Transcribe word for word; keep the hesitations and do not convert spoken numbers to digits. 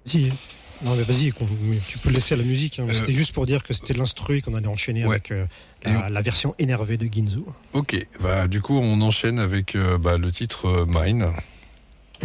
Si. Non mais vas-y, tu peux le laisser à la musique. Hein. Euh, C'était juste pour dire que c'était l'instru et qu'on allait enchaîner ouais. avec euh, la, la version énervée de Ginzu. Ok, bah, du coup on enchaîne avec euh, bah, le titre euh, Mine.